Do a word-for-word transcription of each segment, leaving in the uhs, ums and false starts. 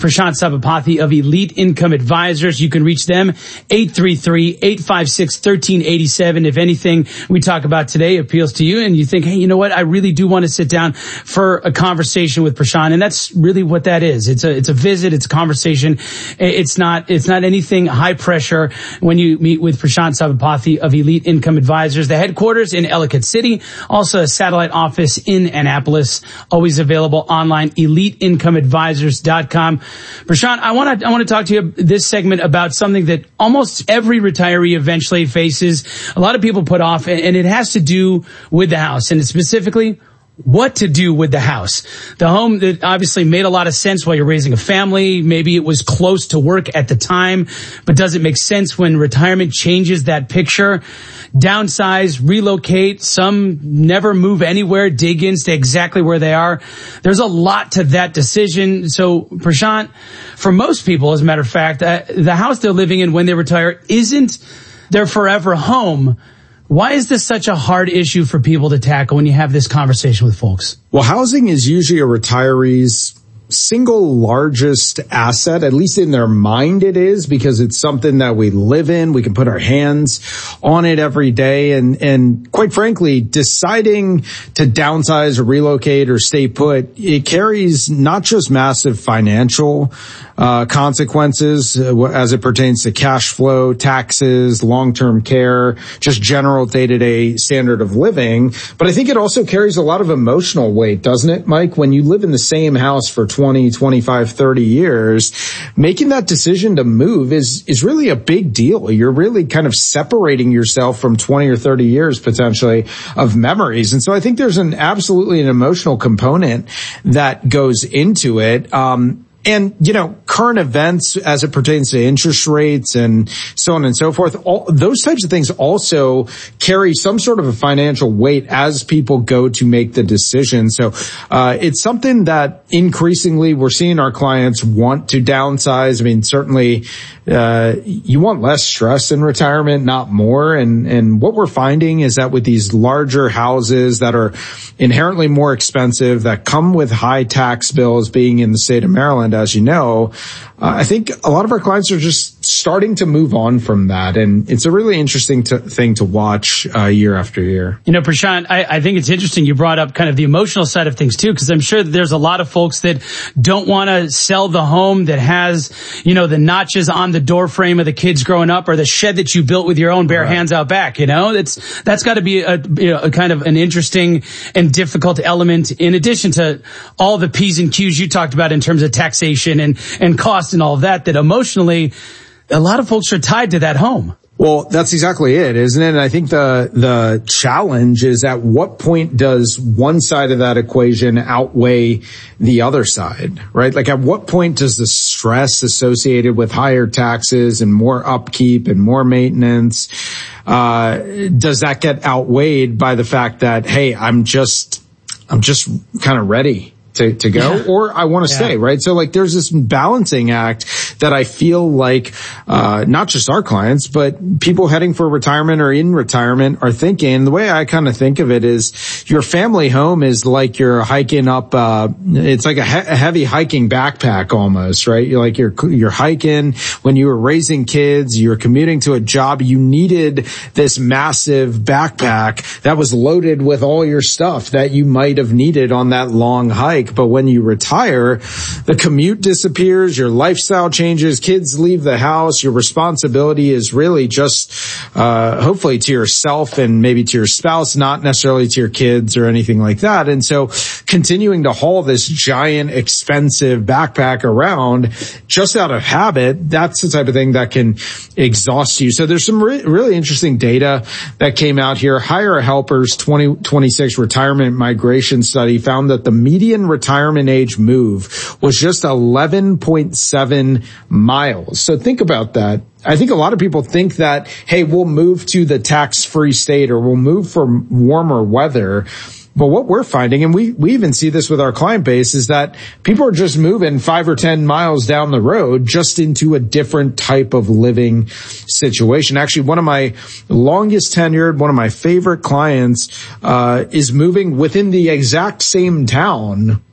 Prashant Sabapathy of Elite Income Advisors. You can reach them, eight three three, eight five six, one three eight seven. If anything we talk about today appeals to you and you think, hey, you know what, I really do want to sit down for a conversation with Prashant. And that's really what that is. It's a, it's a visit. It's a conversation. It's not, it's not anything high pressure when you meet with Prashant Sabapathy of Elite Income Advisors. The headquarters in Ellicott City, also a satellite office in Annapolis, always available online, elite income advisors dot com. Prashant, I want to I want to talk to you this segment about something that almost every retiree eventually faces. A lot of people put off, and, and it has to do with the house, and specifically what to do with the house. The home that obviously made a lot of sense while you're raising a family. Maybe it was close to work at the time, but does it make sense when retirement changes that picture? Downsize, relocate, some never move anywhere, dig in, stay exactly where they are. There's a lot to that decision. So, Prashant, for most people, as a matter of fact, uh, the house they're living in when they retire isn't their forever home. Why is this such a hard issue for people to tackle when you have this conversation with folks? Well, housing is usually a retiree's single largest asset, at least in their mind it is, because it's something that we live in. We can put our hands on it every day. And, and quite frankly, deciding to downsize or relocate or stay put, it carries not just massive financial uh, consequences uh, as it pertains to cash flow, taxes, long-term care, just general day-to-day standard of living. But I think it also carries a lot of emotional weight, doesn't it, Mike? When you live in the same house for twenty, twenty-five, thirty years, making that decision to move is, is really a big deal. You're really kind of separating yourself from twenty or thirty years potentially of memories. And so I think there's an absolutely an emotional component that goes into it. Um, And, you know, current events as it pertains to interest rates and so on and so forth, all those types of things also carry some sort of a financial weight as people go to make the decision. So, uh, it's something that increasingly we're seeing our clients want to downsize. I mean, certainly, uh, you want less stress in retirement, not more. And, and what we're finding is that with these larger houses that are inherently more expensive, that come with high tax bills, being in the state of Maryland, as you know, uh, I think a lot of our clients are just starting to move on from that. And it's a really interesting to, thing to watch uh, year after year. You know, Prashant, I, I think it's interesting you brought up kind of the emotional side of things too, because I'm sure that there's a lot of folks that don't want to sell the home that has, you know, the notches on the door frame of the kids growing up, or the shed that you built with your own bare right. hands out back. You know, that's, that's got to be a, you know, a kind of an interesting and difficult element in addition to all the P's and Q's you talked about in terms of taxation and, and cost and all of that, that emotionally a lot of folks are tied to that home. Well, that's exactly it, isn't it? And I think the the challenge is at what point does one side of that equation outweigh the other side, right? Like at what point does the stress associated with higher taxes and more upkeep and more maintenance, uh, does that get outweighed by the fact that, hey, I'm just, I'm just kind of ready to, to go, yeah. or I want to yeah. stay, right? So like there's this balancing act that I feel like, uh, not just our clients, but people heading for retirement or in retirement are thinking. The way I kind of think of it is your family home is like you're hiking up, uh, it's like a, he- a heavy hiking backpack almost, right? You're like you're, you're hiking when you were raising kids, you were commuting to a job, you needed this massive backpack that was loaded with all your stuff that you might have needed on that long hike. But when you retire, the commute disappears, your lifestyle changes, kids leave the house, your responsibility is really just, uh, hopefully to yourself and maybe to your spouse, not necessarily to your kids or anything like that. And so continuing to haul this giant, expensive backpack around just out of habit, that's the type of thing that can exhaust you. So there's some re- really interesting data that came out here. Hire a Helper's twenty twenty-six retirement migration study found that the median retirement age move was just eleven point seven miles. So think about that. I think a lot of people think that, hey, we'll move to the tax-free state or we'll move for warmer weather. But what we're finding, and we, we even see this with our client base, is that people are just moving five or ten miles down the road just into a different type of living situation. Actually, one of my longest tenured, one of my favorite clients, uh, is moving within the exact same town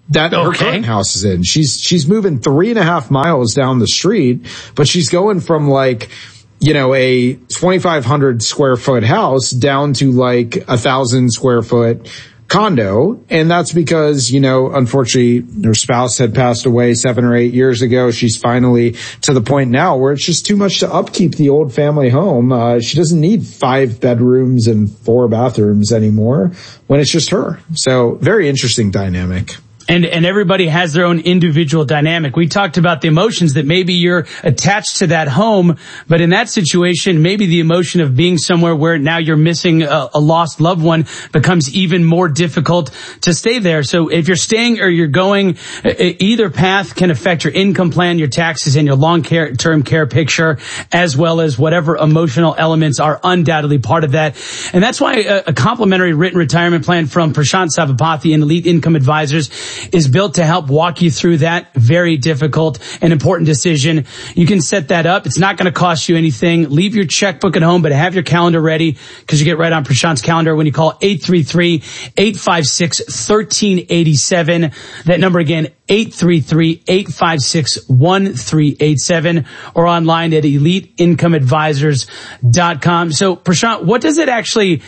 that her Okay. current house is in. She's, she's moving three and a half miles down the street, but she's going from like, you know, a twenty-five hundred square foot house down to like a thousand square foot condo. And that's because, you know, unfortunately her spouse had passed away seven or eight years ago. She's finally to the point now where it's just too much to upkeep the old family home. Uh, she doesn't need five bedrooms and four bathrooms anymore when it's just her. So very interesting dynamic. And, and everybody has their own individual dynamic. We talked about the emotions that maybe you're attached to that home, but in that situation, maybe the emotion of being somewhere where now you're missing a, a lost loved one becomes even more difficult to stay there. So if you're staying or you're going, either path can affect your income plan, your taxes, and your long-term care picture, as well as whatever emotional elements are undoubtedly part of that. And that's why a, a complimentary written retirement plan from Prashant Savapathy and Elite Income Advisors is built to help walk you through that very difficult and important decision. You can set that up. It's not going to cost you anything. Leave your checkbook at home, but have your calendar ready because you get right on Prashant's calendar when you call eight three three, eight five six, one three eight seven. That number again, eight three three, eight five six, one three eight seven, or online at elite income advisors dot com. So Prashant, what does it actually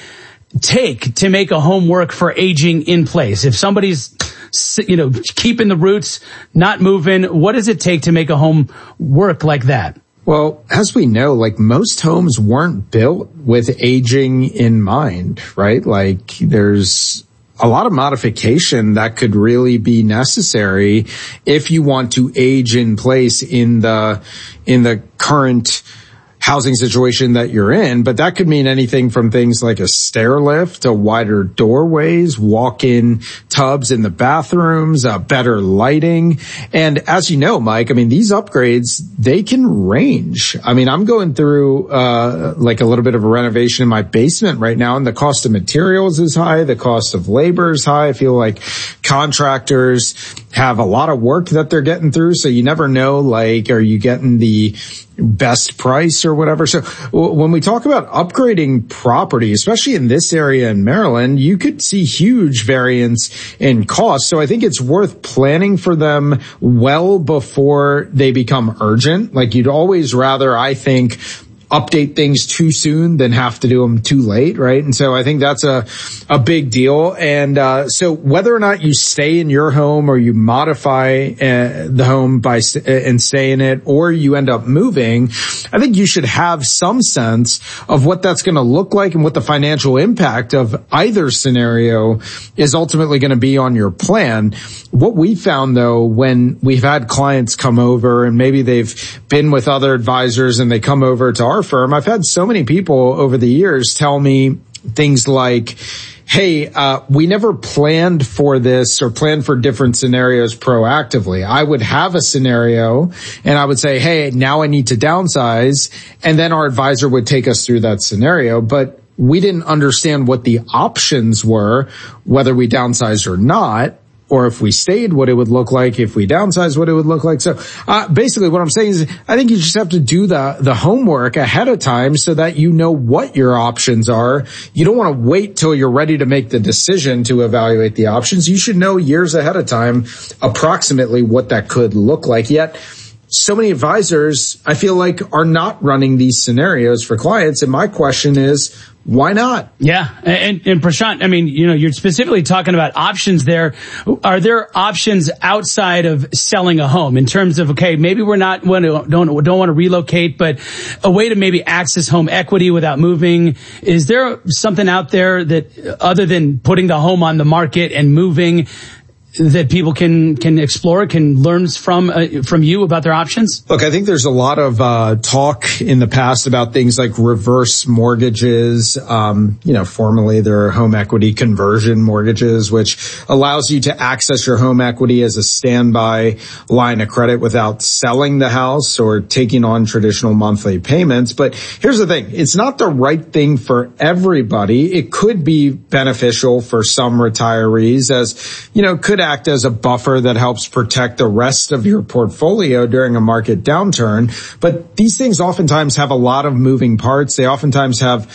take to make a home work for aging in place? If somebody's, you know, keeping the roots, not moving, what does it take to make a home work like that? Well, as we know, like most homes weren't built with aging in mind, right? Like there's a lot of modification that could really be necessary if you want to age in place in the, in the current housing situation that you're in. But that could mean anything from things like a stair lift to wider doorways, walk-in tubs in the bathrooms, uh, better lighting. And as you know, Mike, I mean, these upgrades, they can range. I mean, I'm going through, uh, like a little bit of a renovation in my basement right now, and the cost of materials is high. The cost of labor is high. I feel like contractors have a lot of work that they're getting through. So you never know, like, are you getting the best price or whatever. So when we talk about upgrading property, especially in this area in Maryland, you could see huge variance in cost. So I think it's worth planning for them well before they become urgent. Like you'd always rather, I think, update things too soon than have to do them too late, right? And so I think that's a a big deal. And uh so whether or not you stay in your home or you modify uh, the home by st- and stay in it, or you end up moving, I think you should have some sense of what that's going to look like and what the financial impact of either scenario is ultimately going to be on your plan. What we found though, when we've had clients come over and maybe they've been with other advisors and they come over to our firm, I've had so many people over the years tell me things like, hey, uh, we never planned for this or planned for different scenarios proactively. I would have a scenario and I would say, hey, now I need to downsize. And then our advisor would take us through that scenario. But we didn't understand what the options were, whether we downsized or not. Or if we stayed, what it would look like. If we downsized, what it would look like. So uh, basically what I'm saying is I think you just have to do the the homework ahead of time so that you know what your options are. You don't want to wait till you're ready to make the decision to evaluate the options. You should know years ahead of time approximately what that could look like. Yet so many advisors, I feel like, are not running these scenarios for clients. And my question is, why not? Yeah. And, and Prashant, I mean, you know, you're specifically talking about options there. Are there options outside of selling a home in terms of, okay, maybe we're not, don't, don't want to relocate, but a way to maybe access home equity without moving? Is there something out there that other than putting the home on the market and moving that people can can explore, can learn from uh, from you about their options? Look, I think there's a lot of uh talk in the past about things like reverse mortgages. Um, you know, formerly there are home equity conversion mortgages, which allows you to access your home equity as a standby line of credit without selling the house or taking on traditional monthly payments. But here's the thing. It's not the right thing for everybody. It could be beneficial for some retirees, as, you know, could act as a buffer that helps protect the rest of your portfolio during a market downturn. But these things oftentimes have a lot of moving parts. They oftentimes have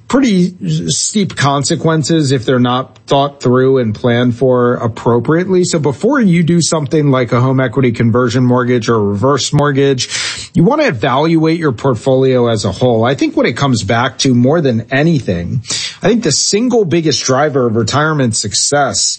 pretty steep consequences if they're not thought through and planned for appropriately. So before you do something like a home equity conversion mortgage or a reverse mortgage, you want to evaluate your portfolio as a whole. I think what it comes back to more than anything, I think the single biggest driver of retirement success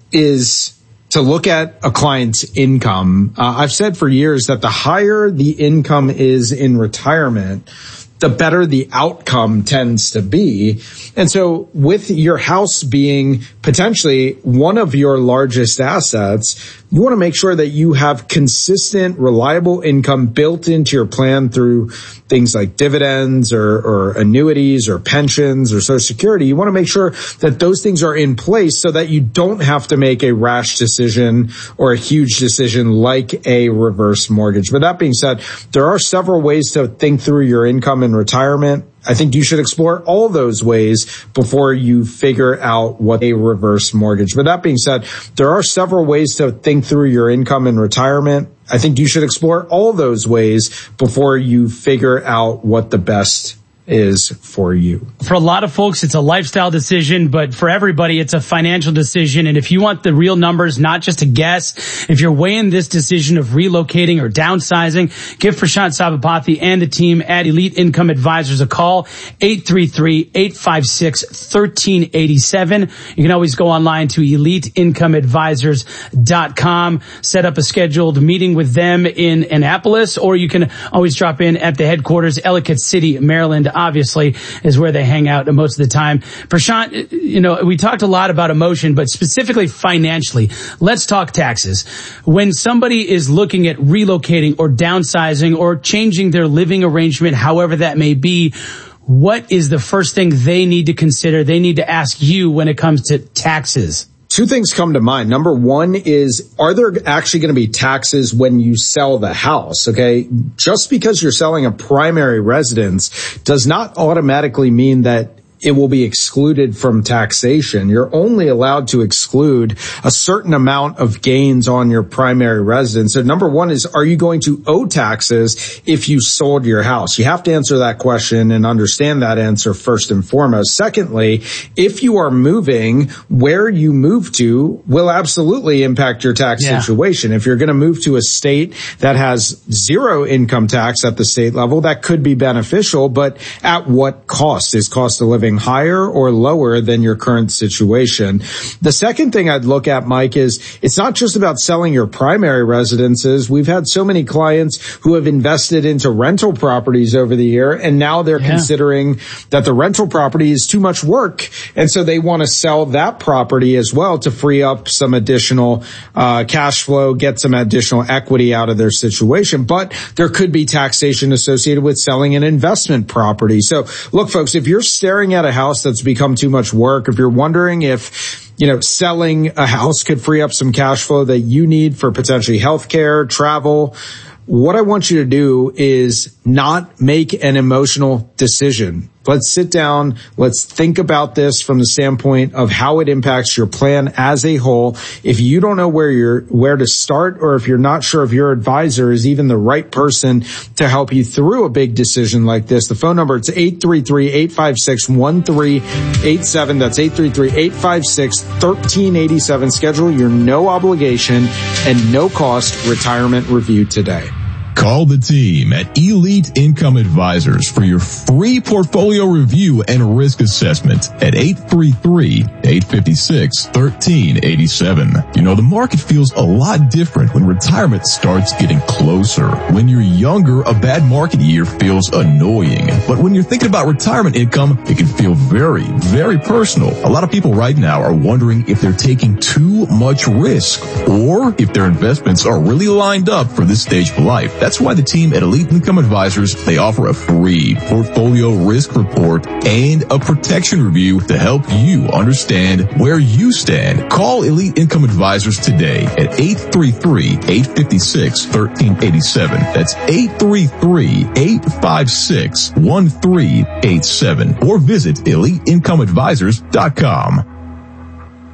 is to look at a client's income. Uh, I've said for years that the higher the income is in retirement, the better the outcome tends to be. And so with your house being potentially one of your largest assets, you want to make sure that you have consistent, reliable income built into your plan through things like dividends or, or annuities or pensions or Social Security. You want to make sure that those things are in place so that you don't have to make a rash decision or a huge decision like a reverse mortgage. But that being said, there are several ways to think through your income in retirement. I think you should explore all those ways before you figure out what a reverse mortgage. But that being said, there are several ways to think through your income in retirement. I think you should explore all those ways before you figure out what the best is for you. For a lot of folks, it's a lifestyle decision, but for everybody, it's a financial decision. And if you want the real numbers, not just a guess, if you're weighing this decision of relocating or downsizing, give Prashant Sabapathy and the team at Elite Income Advisors a call, eight three three, eight five six, one three eight seven. You can always go online to elite income advisors dot com, set up a scheduled meeting with them in Annapolis, or you can always drop in at the headquarters, Ellicott City, Maryland, obviously, is where they hang out most of the time. Prashant, you know, we talked a lot about emotion, but specifically financially, let's talk taxes. When somebody is looking at relocating or downsizing or changing their living arrangement, however that may be, what is the first thing they need to consider? They need to ask you when it comes to taxes. Two things come to mind. Number one is, are there actually going to be taxes when you sell the house? Okay. Just because you're selling a primary residence does not automatically mean that it will be excluded from taxation. You're only allowed to exclude a certain amount of gains on your primary residence. So number one is, are you going to owe taxes if you sold your house? You have to answer that question and understand that answer first and foremost. Secondly, if you are moving, where you move to will absolutely impact your tax yeah. situation. If you're going to move to a state that has zero income tax at the state level, that could be beneficial, but at what cost? Is cost of living higher or lower than your current situation? The second thing I'd look at, Mike, is it's not just about selling your primary residences. We've had so many clients who have invested into rental properties over the year, and now they're yeah. considering that the rental property is too much work, and so they want to sell that property as well to free up some additional uh cash flow, get some additional equity out of their situation. But there could be taxation associated with selling an investment property. So look, folks, if you're staring at a house that's become too much work, if you're wondering if, you know, selling a house could free up some cash flow that you need for potentially healthcare, travel, what I want you to do is not make an emotional decision. Let's sit down. Let's think about this from the standpoint of how it impacts your plan as a whole. If you don't know where you're, where to start, or if you're not sure if your advisor is even the right person to help you through a big decision like this, the phone number, it's eight three three, eight five six, one three eight seven. That's eight three three, eight five six, one three eight seven. Schedule your no obligation and no cost retirement review today. Call the team at Elite Income Advisors for your free portfolio review and risk assessment at eight three three, eight five six, one three eight seven. You know, the market feels a lot different when retirement starts getting closer. When you're younger, a bad market year feels annoying. But when you're thinking about retirement income, it can feel very, very personal. A lot of people right now are wondering if they're taking too much risk or if their investments are really lined up for this stage of life. That's why the team at Elite Income Advisors, they offer a free portfolio risk report and a protection review to help you understand where you stand. Call Elite Income Advisors today at eight three three, eight five six, one three eight seven. That's eight three three, eight five six, one three eight seven. Or visit elite income advisors dot com.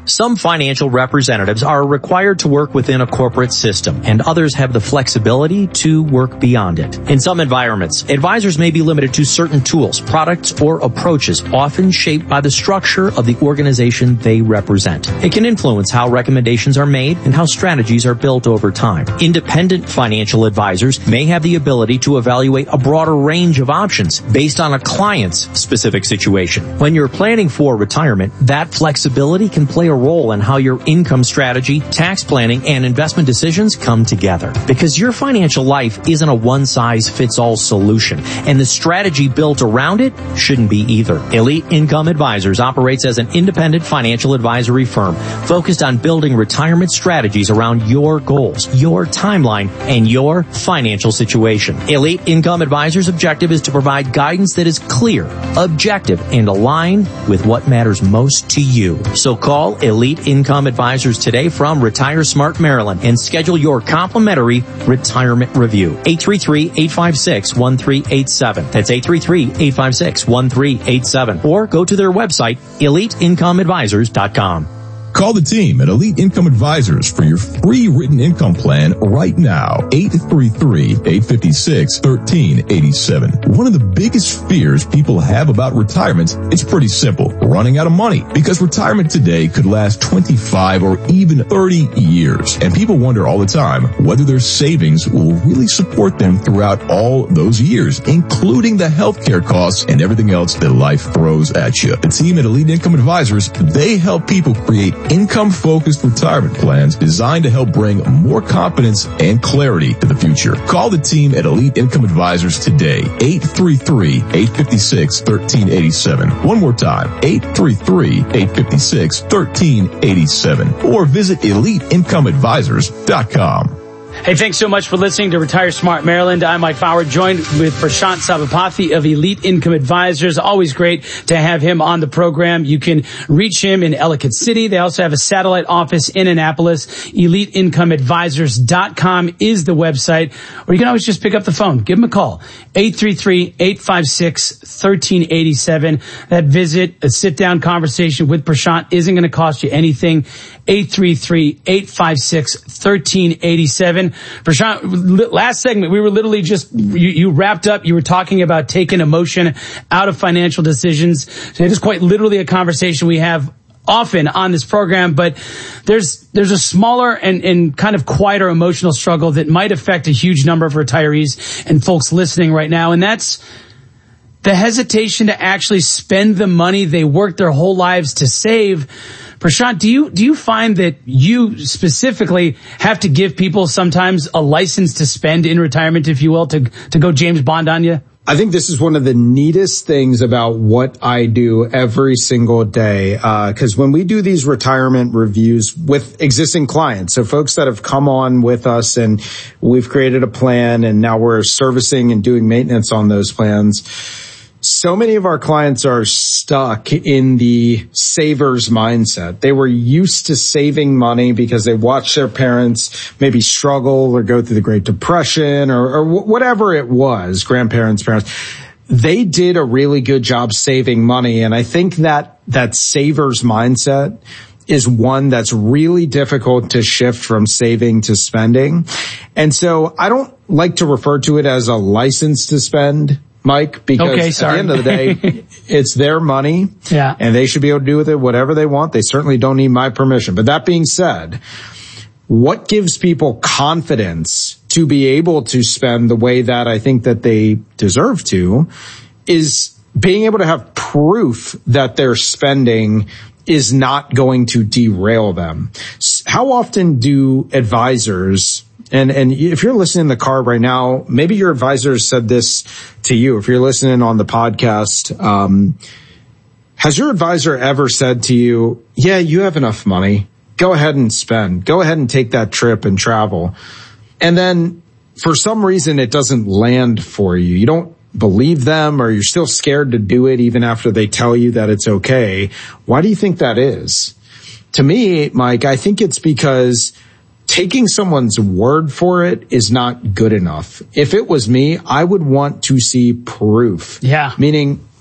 Some financial representatives are required to work within a corporate system, and others have the flexibility to work beyond it. In some environments, advisors may be limited to certain tools, products, or approaches, often shaped by the structure of the organization they represent. It can influence how recommendations are made and how strategies are built over time. Independent financial advisors may have the ability to evaluate a broader range of options based on a client's specific situation. When you're planning for retirement, that flexibility can play a role in how your income strategy, tax planning, and investment decisions come together. Because your financial life isn't a one-size-fits-all solution, and the strategy built around it shouldn't be either. Elite Income Advisors operates as an independent financial advisory firm focused on building retirement strategies around your goals, your timeline, and your financial situation. Elite Income Advisors' objective is to provide guidance that is clear, objective, and aligned with what matters most to you. So call Elite Income Advisors today from Retire Smart Maryland and schedule your complimentary retirement review. eight three three, eight five six, one three eight seven. That's eight three three, eight five six, one three eight seven. Or go to their website, elite income advisors dot com. Call the team at Elite Income Advisors for your free written income plan right now. eight three three, eight five six, one three eight seven. One of the biggest fears people have about retirement is pretty simple: running out of money. Because retirement today could last twenty-five or even thirty years. And people wonder all the time whether their savings will really support them throughout all those years, including the healthcare costs and everything else that life throws at you. The team at Elite Income Advisors, they help people create income-focused retirement plans designed to help bring more confidence and clarity to the future. Call the team at Elite Income Advisors today, eight three three, eight five six, one three eight seven. One more time, eight three three, eight five six, one three eight seven. Or visit elite income advisors dot com. Hey, thanks so much for listening to Retire Smart Maryland. I'm Mike Fowler, joined with Prashant Sabapathy of Elite Income Advisors. Always great to have him on the program. You can reach him in Ellicott City. They also have a satellite office in Annapolis. elite income advisors dot com is the website. Or you can always just pick up the phone. Give him a call. eight three three, eight five six, one three eight seven. That visit, a sit-down conversation with Prashant isn't going to cost you anything. eight three three, eight five six, one three eight seven. Prashant, last segment, we were literally just, you, you wrapped up, you were talking about taking emotion out of financial decisions. So it is quite literally a conversation we have often on this program, but there's there's a smaller and, and kind of quieter emotional struggle that might affect a huge number of retirees and folks listening right now, and that's the hesitation to actually spend the money they worked their whole lives to save. Prashant, do you do you find that you specifically have to give people sometimes a license to spend in retirement, if you will, to to go James Bond on you? I think this is one of the neatest things about what I do every single day. Uh, cause when we do these retirement reviews with existing clients, so folks that have come on with us and we've created a plan and now we're servicing and doing maintenance on those plans, so many of our clients are stuck in the saver's mindset. They were used to saving money because they watched their parents maybe struggle or go through the Great Depression or, or whatever it was, grandparents, parents. They did a really good job saving money. And I think that that saver's mindset is one that's really difficult to shift from saving to spending. And so I don't like to refer to it as a license to spend, Mike, because okay, at the end of the day, it's their money, yeah, and they should be able to do with it whatever they want. They certainly don't need my permission. But that being said, what gives people confidence to be able to spend the way that I think that they deserve to is being able to have proof that their spending is not going to derail them. How often do advisors, And, and if you're listening in the car right now, maybe your advisor said this to you. If you're listening on the podcast, um, has your advisor ever said to you, yeah, you have enough money. Go ahead and spend. Go ahead and take that trip and travel. And then for some reason, it doesn't land for you. You don't believe them, or you're still scared to do it even after they tell you that it's okay. Why do you think that is? To me, Mike, I think it's because taking someone's word for it is not good enough. If it was me, I would want to see proof. Yeah. Meaning,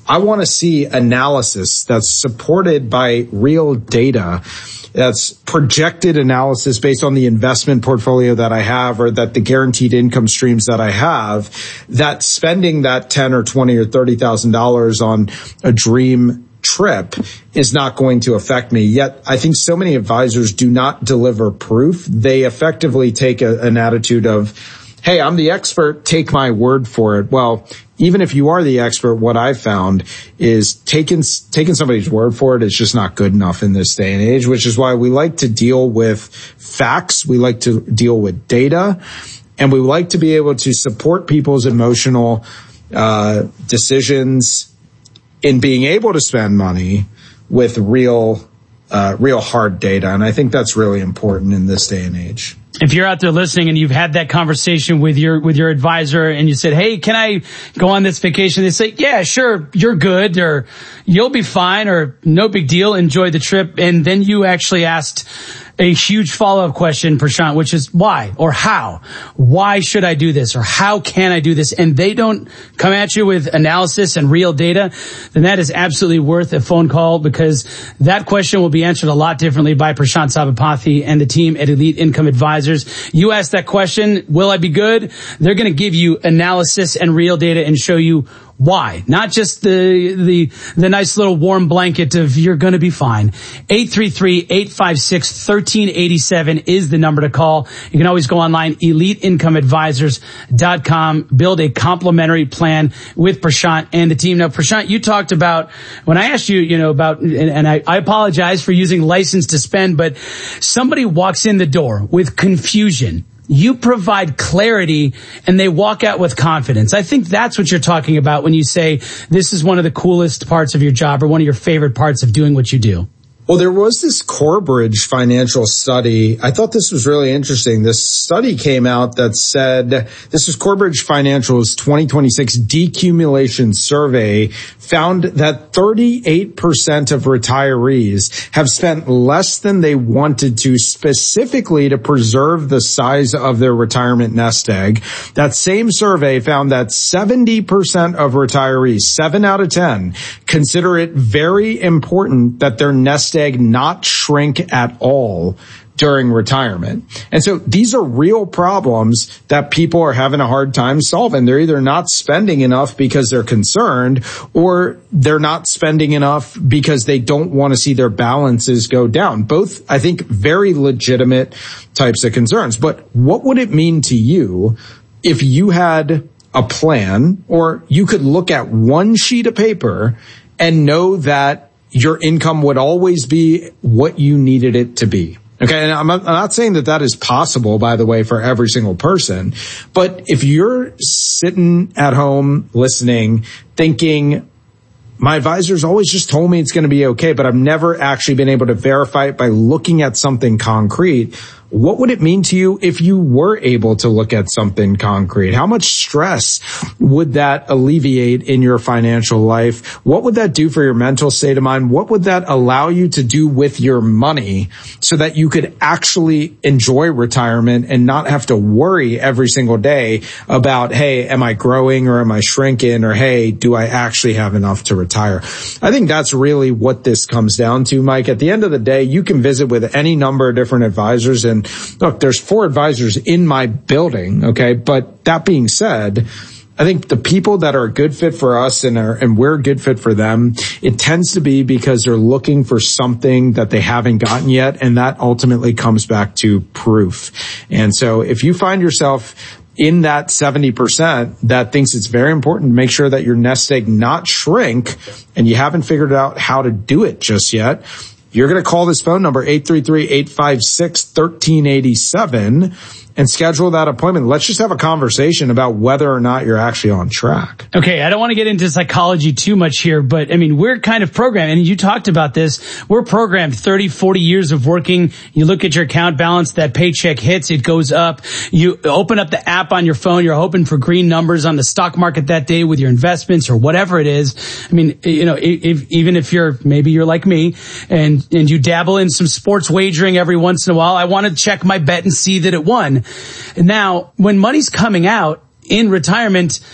I want to see analysis that's supported by real data. That's projected analysis based on the investment portfolio that I have or that the guaranteed income streams that I have, that spending that ten or twenty or thirty thousand dollars on a dream trip is not going to affect me. Yet I think so many advisors do not deliver proof. They effectively take a, an attitude of, hey, I'm the expert, take my word for it. Well, even if you are the expert, what I've found is taking, taking somebody's word for it is just not good enough in this day and age, which is why we like to deal with facts. We like to deal with data, and we like to be able to support people's emotional, uh, decisions in being able to spend money with real, uh, real hard data. And I think that's really important in this day and age. If you're out there listening and you've had that conversation with your, with your advisor and you said, hey, can I go on this vacation? They say, yeah, sure, you're good, or you'll be fine, or no big deal, enjoy the trip. And then you actually asked a huge follow-up question, Prashant, which is why or how? Why should I do this, or how can I do this? And they don't come at you with analysis and real data, then that is absolutely worth a phone call, because that question will be answered a lot differently by Prashant Sabapathy and the team at Elite Income Advisors. You ask that question, will I be good? They're going to give you analysis and real data and show you why, not just the, the, the nice little warm blanket of you're going to be fine. eight three three, eight five six, one three eight seven is the number to call. You can always go online, elite income advisors dot com, build a complimentary plan with Prashant and the team. Now, Prashant, you talked about, when I asked you, you know, about, and, and I, I apologize for using license to spend, but somebody walks in the door with confusion. You provide clarity and they walk out with confidence. I think that's what you're talking about when you say this is one of the coolest parts of your job, or one of your favorite parts of doing what you do. Well, there was this Corebridge financial study. I thought this was really interesting. This study came out that said, this was Corebridge Financial's twenty twenty-six decumulation survey, found that thirty-eight percent of retirees have spent less than they wanted to, specifically to preserve the size of their retirement nest egg. That same survey found that seventy percent of retirees, seven out of ten, consider it very important that their nest egg not shrink at all during retirement. And so these are real problems that people are having a hard time solving. They're either not spending enough because they're concerned, or they're not spending enough because they don't want to see their balances go down. Both, I think, very legitimate types of concerns. But what would it mean to you if you had a plan, or you could look at one sheet of paper and know that your income would always be what you needed it to be? Okay. And I'm not, I'm not saying that that is possible, by the way, for every single person. But if you're sitting at home listening, thinking, my advisor's always just told me it's going to be okay, but I've never actually been able to verify it by looking at something concrete, what would it mean to you if you were able to look at something concrete? How much stress would that alleviate in your financial life? What would that do for your mental state of mind? What would that allow you to do with your money so that you could actually enjoy retirement and not have to worry every single day about, hey, am I growing or am I shrinking? Or, hey, do I actually have enough to retire? I think that's really what this comes down to, Mike. At the end of the day, you can visit with any number of different advisors, and look, there's four advisors in my building, okay? But that being said, I think the people that are a good fit for us and are, and we're a good fit for them, it tends to be because they're looking for something that they haven't gotten yet, and that ultimately comes back to proof. And so if you find yourself in that seventy percent that thinks it's very important to make sure that your nest egg not shrink, and you haven't figured out how to do it just yet, you're going to call this phone number, eight three three, eight five six, one three eight seven, and schedule that appointment. Let's just have a conversation about whether or not you're actually on track. Okay, I don't want to get into psychology too much here, but I mean, we're kind of programmed, and you talked about this, we're programmed thirty, forty years of working. You look at your account balance, that paycheck hits, it goes up. You open up the app on your phone, you're hoping for green numbers on the stock market that day with your investments or whatever it is. I mean, you know, if, even if you're, maybe you're like me, and, and you dabble in some sports wagering every once in a while, I want to check my bet and see that it won. Now, when money's coming out in retirement,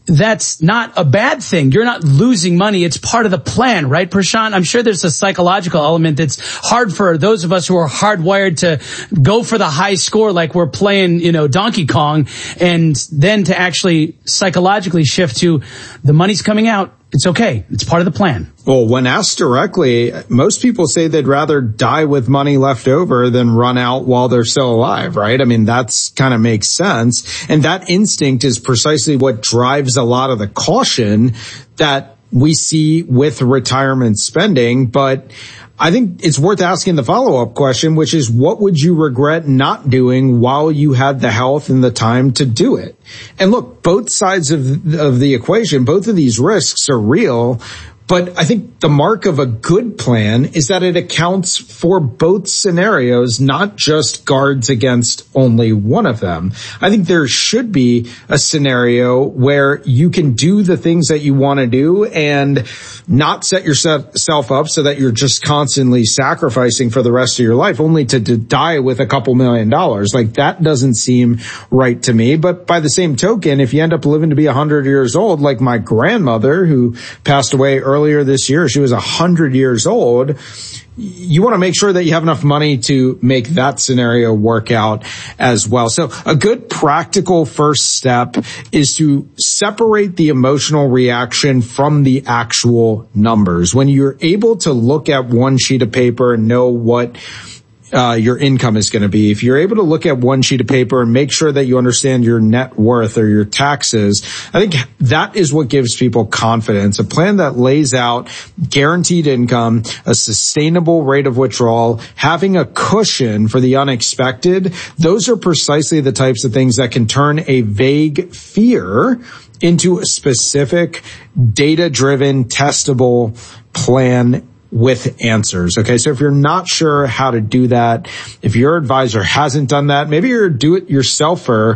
that's not a bad thing. You're not losing money. It's part of the plan, right, Prashant? I'm sure there's a psychological element that's hard for those of us who are hardwired to go for the high score like we're playing, you know, Donkey Kong, and then to actually psychologically shift to the money's coming out. It's okay. It's part of the plan. Well, when asked directly, most people say they'd rather die with money left over than run out while they're still alive, right? I mean, that's kind of makes sense. And that instinct is precisely what drives a lot of the caution that we see with retirement spending. But I think it's worth asking the follow-up question, which is, what would you regret not doing while you had the health and the time to do it? And look, both sides of, of the equation, both of these risks are real. But I think the mark of a good plan is that it accounts for both scenarios, not just guards against only one of them. I think there should be a scenario where you can do the things that you want to do and not set yourself up so that you're just constantly sacrificing for the rest of your life, only to, to die with a couple million dollars. Like, that doesn't seem right to me. But by the same token, if you end up living to be one hundred years old, like my grandmother, who passed away earlier Earlier this year, she was one hundred years old. You want to make sure that you have enough money to make that scenario work out as well. So a good practical first step is to separate the emotional reaction from the actual numbers. When you're able to look at one sheet of paper and know what Uh, your income is going to be, if you're able to look at one sheet of paper and make sure that you understand your net worth or your taxes, I think that is what gives people confidence. A plan that lays out guaranteed income, a sustainable rate of withdrawal, having a cushion for the unexpected, those are precisely the types of things that can turn a vague fear into a specific, data-driven, testable plan with answers. Okay. So if you're not sure how to do that, if your advisor hasn't done that, maybe you're a do-it-yourselfer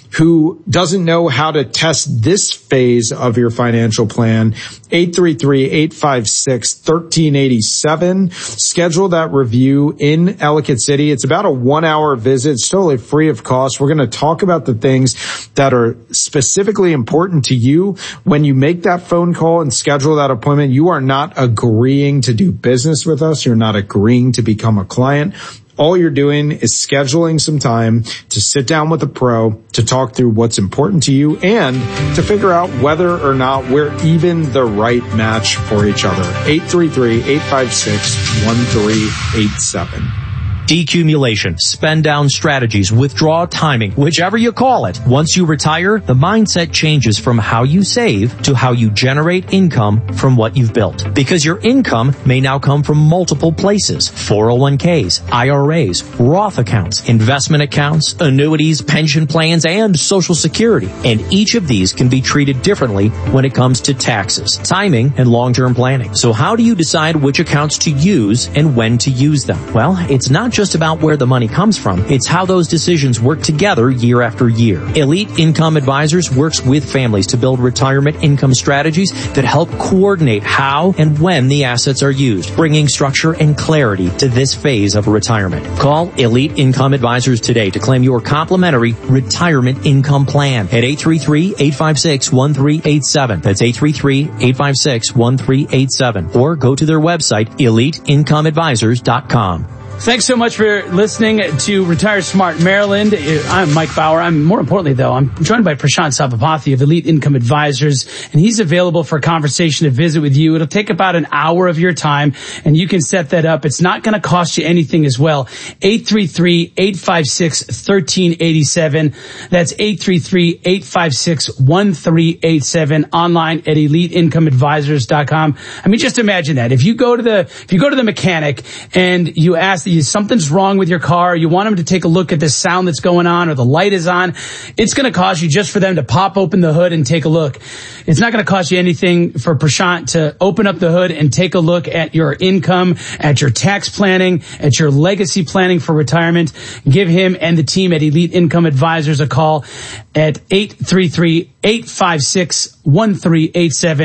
who doesn't know how to test this phase of your financial plan, eight three three, eight five six, one three eight seven. Schedule that review in Ellicott City. It's about a one hour visit. It's totally free of cost. We're going to talk about the things that are specifically important to you. When you make that phone call and schedule that appointment, you are not agreeing to do business with us. You're not agreeing to become a client. All you're doing is scheduling some time to sit down with a pro to talk through what's important to you and to figure out whether or not we're even the right match for each other. eight three three, eight five six, one three eight seven. Decumulation, spend down strategies, withdrawal timing, whichever you call it. Once you retire, the mindset changes from how you save to how you generate income from what you've built. Because your income may now come from multiple places. four oh one k's, I R A's, Roth accounts, investment accounts, annuities, pension plans, and Social Security. And each of these can be treated differently when it comes to taxes, timing, and long-term planning. So how do you decide which accounts to use and when to use them? Well, it's not just about where the money comes from. It's how those decisions work together year after year. Elite Income Advisors works with families to build retirement income strategies that help coordinate how and when the assets are used, bringing structure and clarity to this phase of retirement. Call Elite Income Advisors today to claim your complimentary retirement income plan at eight three three, eight five six, one three eight seven. That's eight three three, eight five six, one three eight seven. Or go to their website, elite income advisors dot com. Thanks so much for listening to Retire Smart Maryland. I'm Mike Bauer. I'm more importantly, though, I'm joined by Prashant Sabapathy of Elite Income Advisors, and he's available for a conversation to visit with you. It'll take about an hour of your time, and you can set that up. It's not going to cost you anything as well. eight three three, eight five six, one three eight seven. That's eight three three, eight five six, one three eight seven. Online at elite income advisors dot com. I mean, just imagine that. If you go to the, if you go to the mechanic and you ask that you, something's wrong with your car, you want them to take a look at the sound that's going on or the light is on, it's going to cost you just for them to pop open the hood and take a look. It's not going to cost you anything for Prashant to open up the hood and take a look at your income, at your tax planning, at your legacy planning for retirement. Give him and the team at Elite Income Advisors a call at eight three three, eight five six, one three eight seven.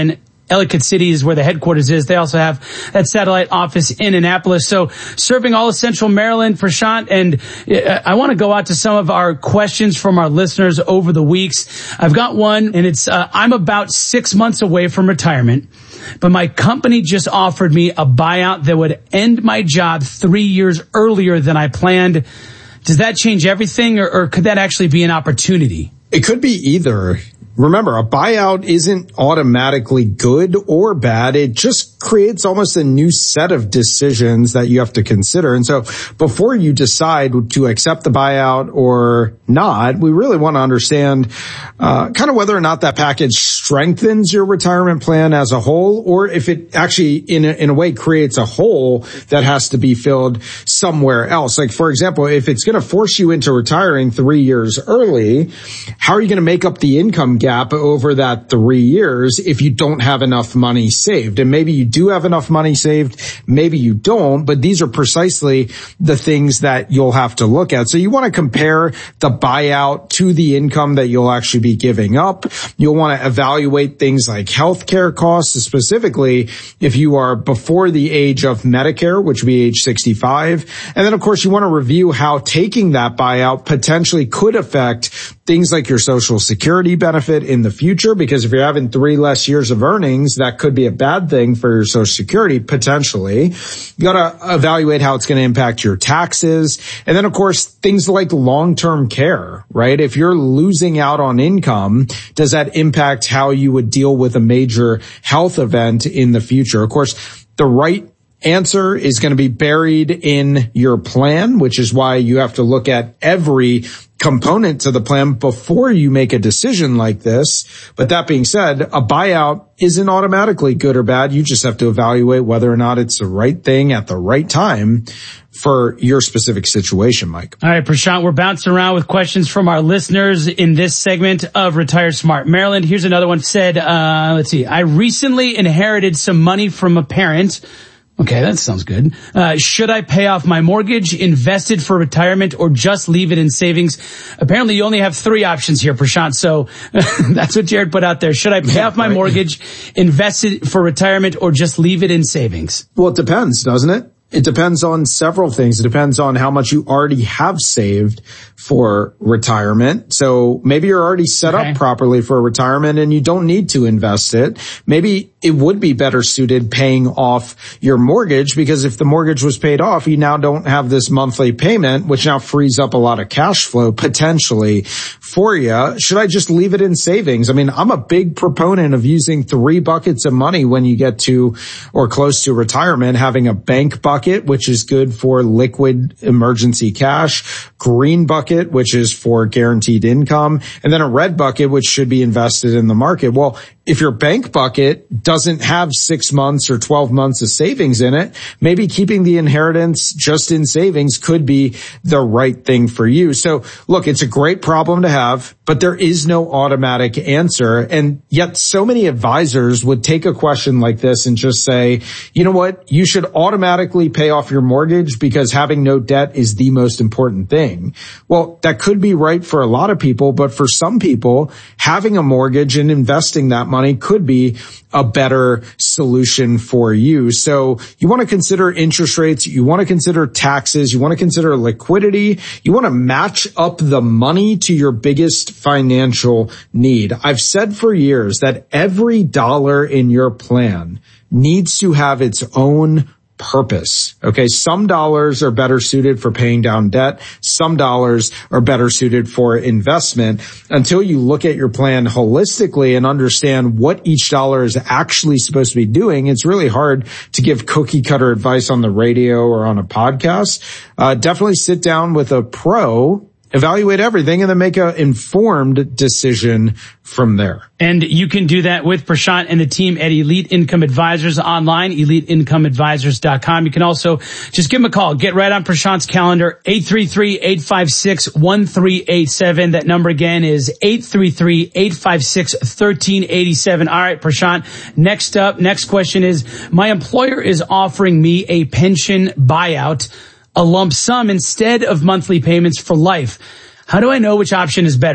Ellicott City is where the headquarters is. They also have that satellite office in Annapolis. So serving all of Central Maryland, Prashant. And I want to go out to some of our questions from our listeners over the weeks. I've got one, and it's, uh, I'm about six months away from retirement, but my company just offered me a buyout that would end my job three years earlier than I planned. Does that change everything, or, or could that actually be an opportunity? It could be either. Remember, a buyout isn't automatically good or bad. It just creates almost a new set of decisions that you have to consider. And so before you decide to accept the buyout or not, we really want to understand uh kind of whether or not that package strengthens your retirement plan as a whole, or if it actually in a, in a way creates a hole that has to be filled somewhere else. Like, for example, if it's going to force you into retiring three years early, how are you going to make up the income gap gap over that three years if you don't have enough money saved? And maybe you do have enough money saved, maybe you don't, but these are precisely the things that you'll have to look at. So you want to compare the buyout to the income that you'll actually be giving up. You'll want to evaluate things like healthcare costs, specifically if you are before the age of Medicare, which would be age sixty-five. And then, of course, you want to review how taking that buyout potentially could affect things like your Social Security benefit in the future, because if you're having three less years of earnings, that could be a bad thing for your Social Security, potentially. You got to evaluate how it's going to impact your taxes. And then, of course, things like long-term care, right? If you're losing out on income, does that impact how you would deal with a major health event in the future? Of course, the right answer is going to be buried in your plan, which is why you have to look at every component to the plan before you make a decision like this. But that being said, a buyout isn't automatically good or bad. You just have to evaluate whether or not it's the right thing at the right time for your specific situation, Mike. All right, Prashant, we're bouncing around with questions from our listeners in this segment of Retire Smart Maryland. Here's another one. Said, uh, let's see, I recently inherited some money from a parent. Okay, that sounds good. Uh, should I pay off my mortgage, invest it for retirement, or just leave it in savings? Apparently you only have three options here, Prashant. So that's what Jared put out there. Should I pay yeah, off my right. mortgage, invest it for retirement, or just leave it in savings? Well, it depends, doesn't it? It depends on several things. It depends on how much you already have saved for retirement. So maybe you're already set okay. up properly for retirement and you don't need to invest it. Maybe it would be better suited paying off your mortgage, because if the mortgage was paid off, you now don't have this monthly payment, which now frees up a lot of cash flow potentially for you. Should I just leave it in savings? I mean, I'm a big proponent of using three buckets of money when you get to or close to retirement, having a bank bucket, which is good for liquid emergency cash, green bucket, which is for guaranteed income, and then a red bucket, which should be invested in the market. Well, if your bank bucket doesn't have six months or twelve months of savings in it, maybe keeping the inheritance just in savings could be the right thing for you. So look, it's a great problem to have, but there is no automatic answer. And yet so many advisors would take a question like this and just say, you know what, you should automatically pay off your mortgage because having no debt is the most important thing. Well, that could be right for a lot of people, but for some people, having a mortgage and investing that money could be a better solution for you. So you want to consider interest rates. You want to consider taxes. You want to consider liquidity. You want to match up the money to your biggest financial need. I've said for years that every dollar in your plan needs to have its own purpose. Okay. Some dollars are better suited for paying down debt. Some dollars are better suited for investment. Until you look at your plan holistically and understand what each dollar is actually supposed to be doing, it's really hard to give cookie cutter advice on the radio or on a podcast. Uh, definitely sit down with a pro, evaluate everything, and then make an informed decision from there. And you can do that with Prashant and the team at Elite Income Advisors online, elite income advisors dot com. You can also just give them a call. Get right on Prashant's calendar, eight three three, eight five six, one three eight seven. That number again is eight three three, eight five six, one three eight seven. All right, Prashant, next up, next question is, my employer is offering me a pension buyout, a lump sum instead of monthly payments for life. How do I know which option is better?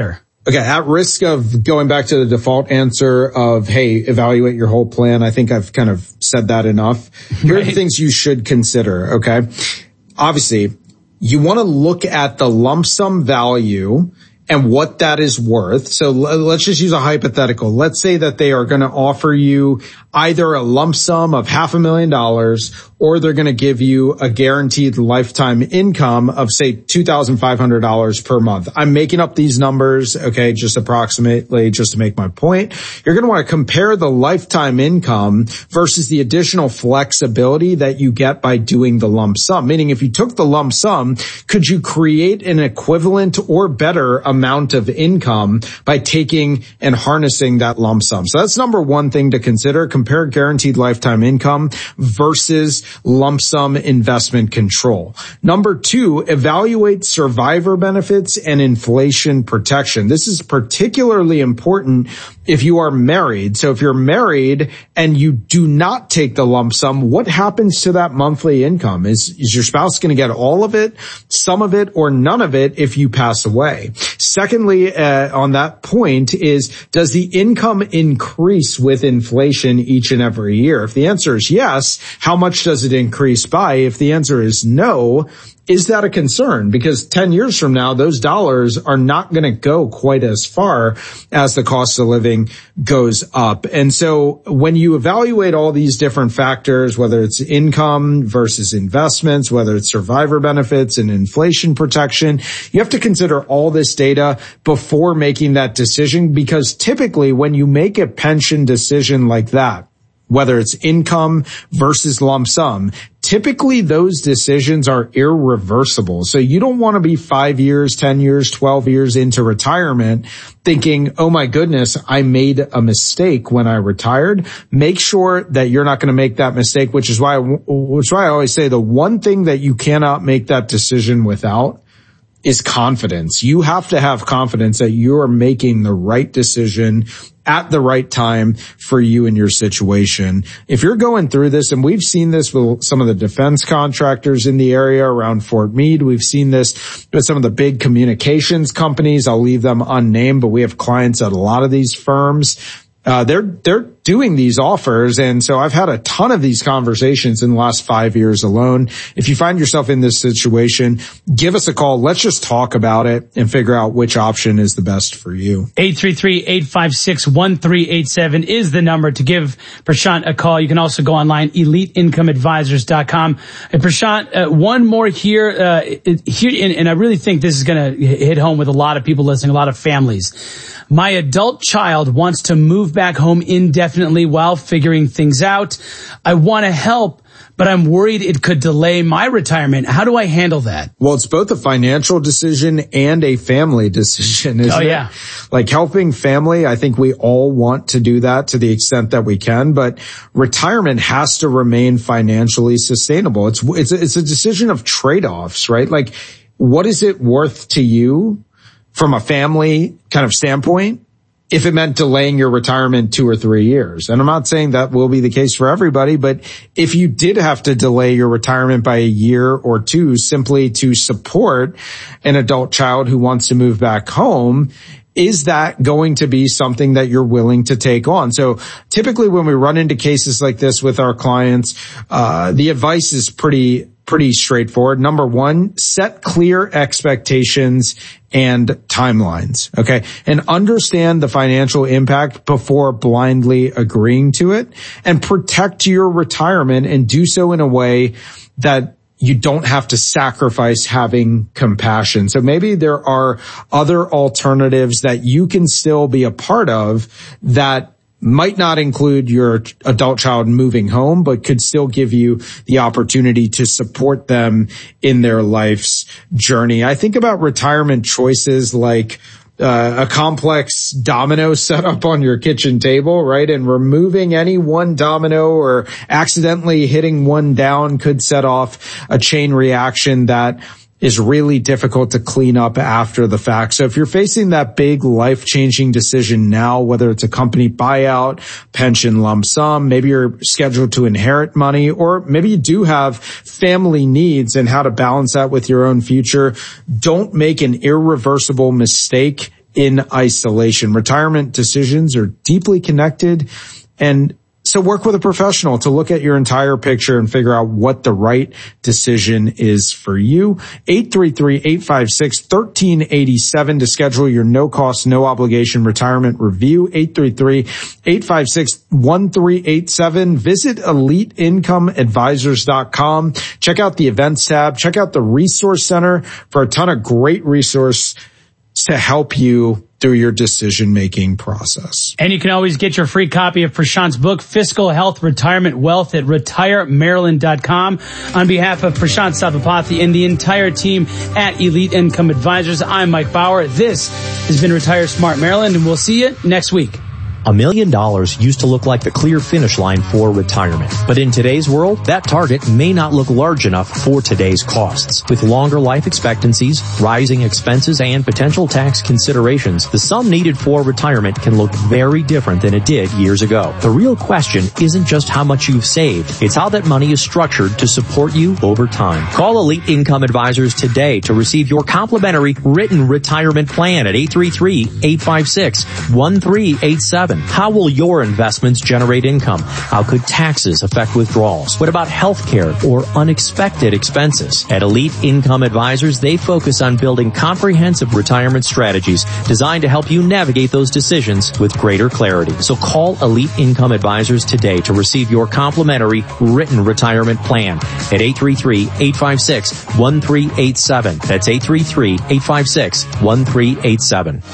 Okay, at risk of going back to the default answer of, hey, evaluate your whole plan, I think I've kind of said that enough. Here right. are the things you should consider, okay? Obviously, you want to look at the lump sum value and what that is worth. So let's just use a hypothetical. Let's say that they are going to offer you either a lump sum of half a million dollars or they're going to give you a guaranteed lifetime income of, say, two thousand five hundred dollars per month. I'm making up these numbers, okay, just approximately, just to make my point. You're going to want to compare the lifetime income versus the additional flexibility that you get by doing the lump sum. Meaning, if you took the lump sum, could you create an equivalent or better amount of income by taking and harnessing that lump sum? So that's number one thing to consider. Compare guaranteed lifetime income versus lump sum investment control. Number two, evaluate survivor benefits and inflation protection. This is particularly important if you are married. So if you're married and you do not take the lump sum, what happens to that monthly income? Is, is your spouse going to get all of it, some of it, or none of it if you pass away? Secondly, uh, on that point is, does the income increase with inflation each and every year? If the answer is yes, how much does it increase by? If the answer is no, is that a concern? Because ten years from now, those dollars are not going to go quite as far as the cost of living goes up. And so when you evaluate all these different factors, whether it's income versus investments, whether it's survivor benefits and inflation protection, you have to consider all this data before making that decision, because typically when you make a pension decision like that, whether it's income versus lump sum, typically those decisions are irreversible. So you don't want to be five years, ten years, twelve years into retirement thinking, oh my goodness, I made a mistake when I retired. Make sure that you're not going to make that mistake, which is why, which is why I always say the one thing that you cannot make that decision without is confidence. You have to have confidence that you are making the right decision at the right time for you and your situation. If you're going through this, and we've seen this with some of the defense contractors in the area around Fort Meade, we've seen this with some of the big communications companies. I'll leave them unnamed, but we have clients at a lot of these firms. Uh, they're, they're doing these offers. And so I've had a ton of these conversations in the last five years alone. If you find yourself in this situation, give us a call. Let's just talk about it and figure out which option is the best for you. eight three three, eight five six, one three eight seven is the number to give Prashant a call. You can also go online, elite income advisors dot com. And Prashant, uh, one more here, uh, here, and, and I really think this is going to hit home with a lot of people listening, a lot of families. My adult child wants to move back home indefinitely while figuring things out. I want to help, but I'm worried it could delay my retirement. How do I handle that? Well, it's both a financial decision and a family decision, isn't oh, yeah. it? Like helping family, I think we all want to do that to the extent that we can, but retirement has to remain financially sustainable. It's, it's, it's a decision of trade-offs, right? Like, what is it worth to you from a family kind of standpoint if it meant delaying your retirement two or three years? And I'm not saying that will be the case for everybody, but if you did have to delay your retirement by a year or two simply to support an adult child who wants to move back home, is that going to be something that you're willing to take on? So typically when we run into cases like this with our clients, uh, the advice is pretty pretty straightforward. Number one, set clear expectations and timelines. Okay. And understand the financial impact before blindly agreeing to it, and protect your retirement and do so in a way that you don't have to sacrifice having compassion. So maybe there are other alternatives that you can still be a part of that might not include your adult child moving home, but could still give you the opportunity to support them in their life's journey. I think about retirement choices like uh, a complex domino setup on your kitchen table, right? And removing any one domino or accidentally hitting one down could set off a chain reaction that is really difficult to clean up after the fact. So if you're facing that big life-changing decision now, whether it's a company buyout, pension lump sum, maybe you're scheduled to inherit money, or maybe you do have family needs and how to balance that with your own future, don't make an irreversible mistake in isolation. Retirement decisions are deeply connected, and so work with a professional to look at your entire picture and figure out what the right decision is for you. eight three three, eight five six, one three eight seven to schedule your no-cost, no-obligation retirement review. eight three three, eight five six, one three eight seven. Visit elite income advisors dot com. Check out the events tab. Check out the resource center for a ton of great resources to help you through your decision-making process. And you can always get your free copy of Prashant's book, Fiscal Health, Retirement Wealth, at retire maryland dot com. On behalf of Prashant Savapathy and the entire team at Elite Income Advisors, I'm Mike Bauer. This has been Retire Smart Maryland, and we'll see you next week. A million dollars used to look like the clear finish line for retirement. But in today's world, that target may not look large enough for today's costs. With longer life expectancies, rising expenses, and potential tax considerations, the sum needed for retirement can look very different than it did years ago. The real question isn't just how much you've saved. It's how that money is structured to support you over time. Call Elite Income Advisors today to receive your complimentary written retirement plan at eight three three, eight five six, one three eight seven. How will your investments generate income? How could taxes affect withdrawals? What about health care or unexpected expenses? At Elite Income Advisors, they focus on building comprehensive retirement strategies designed to help you navigate those decisions with greater clarity. So call Elite Income Advisors today to receive your complimentary written retirement plan at eight three three, eight five six, one three eight seven. That's eight three three, eight five six, one three eight seven.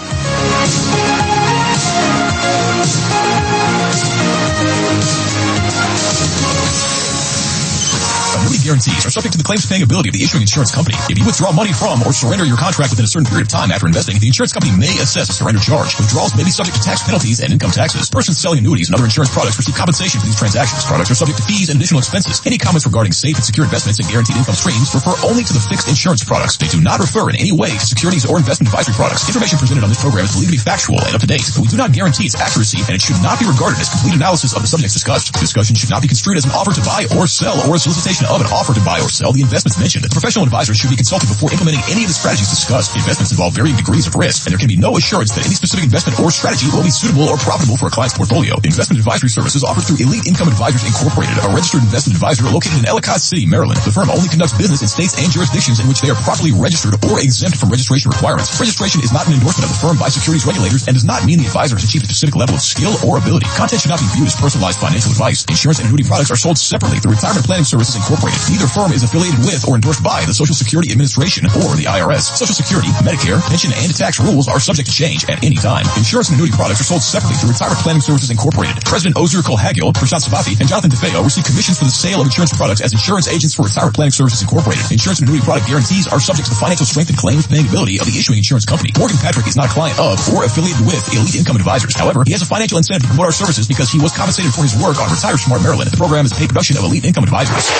Guarantees are subject to the claims paying ability of the issuing insurance company. If you withdraw money from or surrender your contract within a certain period of time after investing, the insurance company may assess a surrender charge. Withdrawals may be subject to tax penalties and income taxes. Persons selling annuities and other insurance products receive compensation for these transactions. Products are subject to fees and additional expenses. Any comments regarding safe and secure investments and guaranteed income streams refer only to the fixed insurance products. They do not refer in any way to securities or investment advisory products. Information presented on this program is believed to be factual and up to date, but we do not guarantee its accuracy, and it should not be regarded as complete analysis of the subjects discussed. Discussion should not be construed as an offer to buy or sell or a solicitation of an offer to buy or sell the investments mentioned. Professional advisors should be consulted before implementing any of the strategies discussed. Investments involve varying degrees of risk, and there can be no assurance that any specific investment or strategy will be suitable or profitable for a client's portfolio. Investment advisory services offered through Elite Income Advisors Incorporated, a registered investment advisor located in Ellicott City, Maryland. The firm only conducts business in states and jurisdictions in which they are properly registered or exempt from registration requirements. Registration is not an endorsement of the firm by securities regulators and does not mean the advisor has achieved a specific level of skill or ability. Content should not be viewed as personalized financial advice. Insurance and annuity products are sold separately through Retirement Planning Services Incorporated. Neither firm is affiliated with or endorsed by the Social Security Administration or the I R S. Social Security, Medicare, pension, and tax rules are subject to change at any time. Insurance and annuity products are sold separately through Retirement Planning Services Incorporated. President Ozer Kolhagil, Prashant Savapathy, and Jonathan DeFeo receive commissions for the sale of insurance products as insurance agents for Retirement Planning Services Incorporated. Insurance and annuity product guarantees are subject to the financial strength and claims paying ability of the issuing insurance company. Morgan Patrick is not a client of or affiliated with Elite Income Advisors. However, he has a financial incentive to promote our services because he was compensated for his work on Retire Smart Maryland. The program is a paid production of Elite Income Advisors.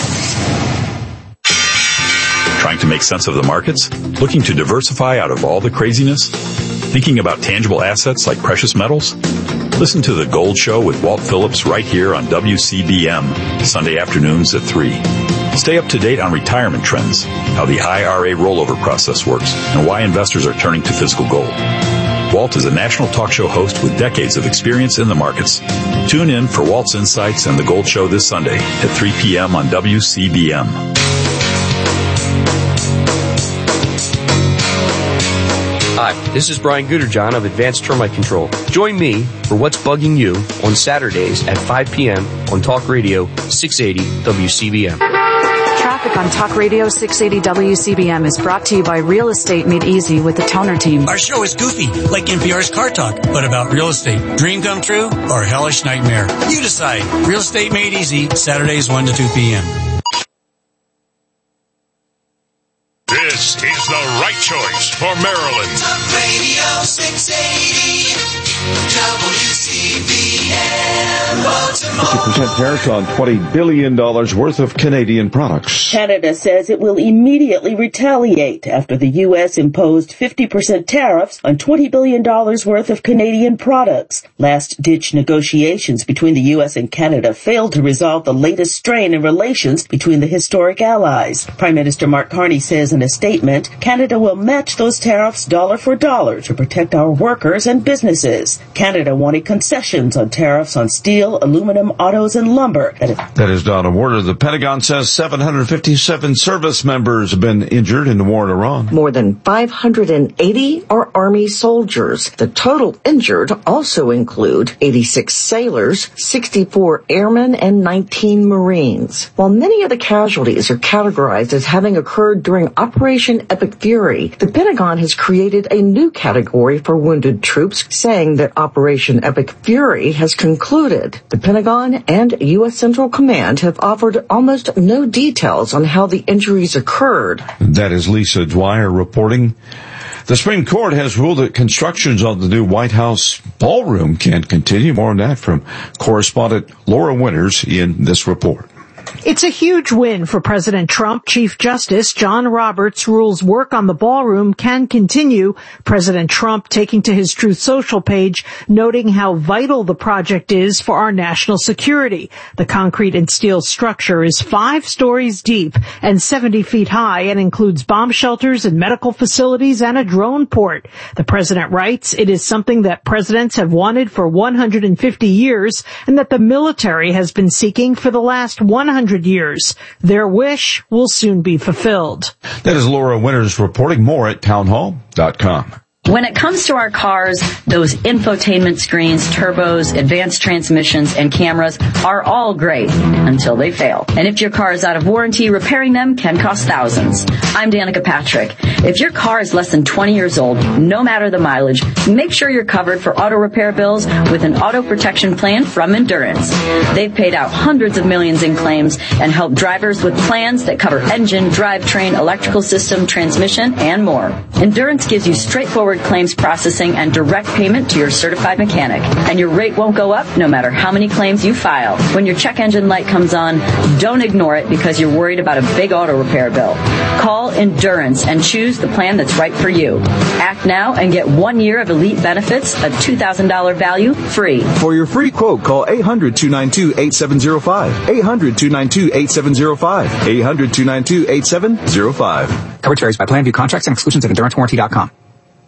Trying to make sense of the markets? Looking to diversify out of all the craziness? Thinking about tangible assets like precious metals? Listen to The Gold Show with Walt Phillips right here on W C B M, Sunday afternoons at three. Stay up to date on retirement trends, how the I R A rollover process works, and why investors are turning to physical gold. Walt is a national talk show host with decades of experience in the markets. Tune in for Walt's Insights and The Gold Show this Sunday at three p.m. on W C B M. Hi, this is Brian Gooderjohn of Advanced Termite Control. Join me for What's Bugging You on Saturdays at five p.m. on Talk Radio six eighty W C B M. Traffic on Talk Radio six eighty W C B M is brought to you by Real Estate Made Easy with the Toner Team. Our show is goofy, like N P R's Car Talk, but about real estate. Dream come true or hellish nightmare? You decide. Real Estate Made Easy, Saturdays one to two p.m. This is the right choice for Maryland. Talk Radio six eighty W C B M Baltimore. percent tariffs on twenty billion dollars worth of Canadian products. Canada says it will immediately retaliate after the U S imposed fifty percent tariffs on twenty billion dollars worth of Canadian products. Last-ditch negotiations between the U S and Canada failed to resolve the latest strain in relations between the historic allies. Prime Minister Mark Carney says in a statement, Canada will match those tariffs dollar for dollar to protect our workers and businesses. Canada wanted concessions on tariffs on steel, aluminum, autos, and lumber. That is Donna Warder. The Pentagon says seven hundred fifty-seven service members have been injured in the war in Iran. More than five hundred eighty are Army soldiers. The total injured also include eighty-six sailors, sixty-four airmen, and nineteen Marines. While many of the casualties are categorized as having occurred during Operation Epic Fury, the Pentagon has created a new category for wounded troops, saying that Operation Epic Fury has concluded. The Pentagon and U S Central Command have offered almost no details on how the injuries occurred. That is Lisa Dwyer reporting. The Supreme Court has ruled that constructions on the new White House ballroom can continue. More on that from correspondent Laura Winters in this report. It's a huge win for President Trump. Chief Justice John Roberts rules work on the ballroom can continue. President Trump taking to his Truth Social page, noting how vital the project is for our national security. The concrete and steel structure is five stories deep and seventy feet high and includes bomb shelters and medical facilities and a drone port. The president writes, it is something that presidents have wanted for one hundred fifty years and that the military has been seeking for the last one hundred years. Their wish will soon be fulfilled. That is Laura Winters reporting. More at townhall dot com. When it comes to our cars, those infotainment screens, turbos, advanced transmissions, and cameras are all great until they fail. And if your car is out of warranty, repairing them can cost thousands. I'm Danica Patrick. If your car is less than twenty years old, no matter the mileage, make sure you're covered for auto repair bills with an auto protection plan from Endurance. They've paid out hundreds of millions in claims and help drivers with plans that cover engine, drivetrain, electrical system, transmission, and more. Endurance gives you straightforward claims processing and direct payment to your certified mechanic. And your rate won't go up no matter how many claims you file. When your check engine light comes on, don't ignore it because you're worried about a big auto repair bill. Call Endurance and choose the plan that's right for you. Act now and get one year of elite benefits, a two thousand dollars value, free. For your free quote, call eight hundred, two nine two, eight seven zero five. eight hundred, two nine two, eight seven zero five. eight hundred, two nine two, eight seven zero five. Coverage varies by plan, view contracts and exclusions at endurance warranty dot com.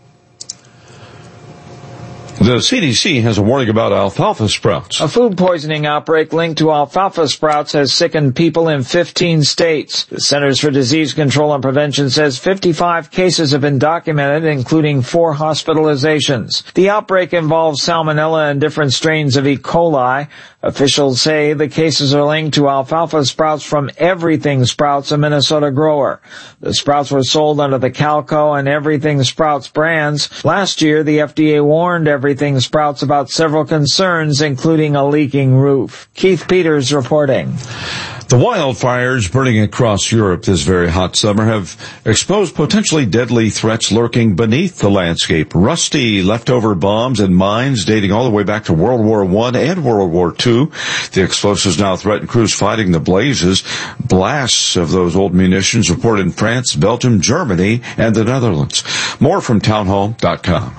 The C D C has a warning about alfalfa sprouts. A food poisoning outbreak linked to alfalfa sprouts has sickened people in fifteen states. The Centers for Disease Control and Prevention says fifty-five cases have been documented, including four hospitalizations. The outbreak involves salmonella and different strains of E. coli. Officials say the cases are linked to alfalfa sprouts from Everything Sprouts, a Minnesota grower. The sprouts were sold under the Calco and Everything Sprouts brands. Last year, the F D A warned Everything Sprouts about several concerns, including a leaking roof. Keith Peters reporting. The wildfires burning across Europe this very hot summer have exposed potentially deadly threats lurking beneath the landscape. Rusty leftover bombs and mines dating all the way back to World War One and World War Two. The explosives now threaten crews fighting the blazes. Blasts of those old munitions reported in France, Belgium, Germany, and the Netherlands. More from townhall dot com.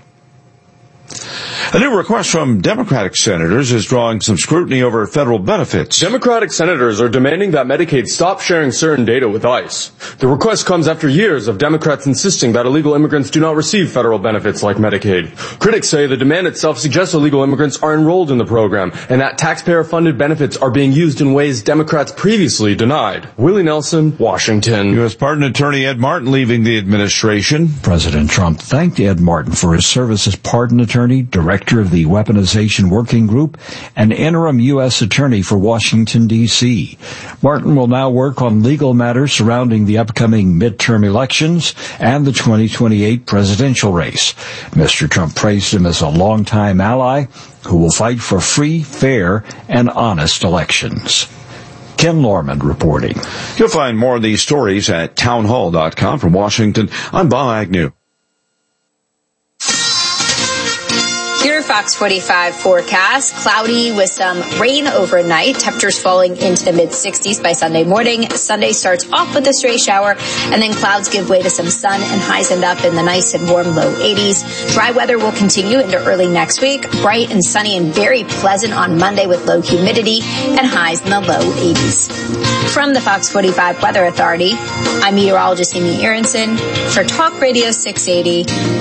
A new request from Democratic senators is drawing some scrutiny over federal benefits. Democratic senators are demanding that Medicaid stop sharing certain data with ICE. The request comes after years of Democrats insisting that illegal immigrants do not receive federal benefits like Medicaid. Critics say the demand itself suggests illegal immigrants are enrolled in the program and that taxpayer-funded benefits are being used in ways Democrats previously denied. Willie Nelson, Washington. U S Pardon Attorney Ed Martin leaving the administration. President Trump thanked Ed Martin for his service as pardon attorney, director of the Weaponization Working Group, and interim U S Attorney for Washington, D C Martin will now work on legal matters surrounding the upcoming midterm elections and the twenty twenty-eight presidential race. Mister Trump praised him as a longtime ally who will fight for free, fair, and honest elections. Ken Lorman reporting. You'll find more of these stories at townhall dot com. From Washington, I'm Bob Agnew. Your Fox forty-five forecast. Cloudy with some rain overnight. Temperatures falling into the mid sixties by Sunday morning. Sunday starts off with a stray shower, and then clouds give way to some sun, and highs end up in the nice and warm low eighties. Dry weather will continue into early next week. Bright and sunny and very pleasant on Monday with low humidity and highs in the low eighties. From the Fox forty-five Weather Authority, I'm meteorologist Amy Aronson for Talk Radio six eighty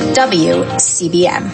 W C B M.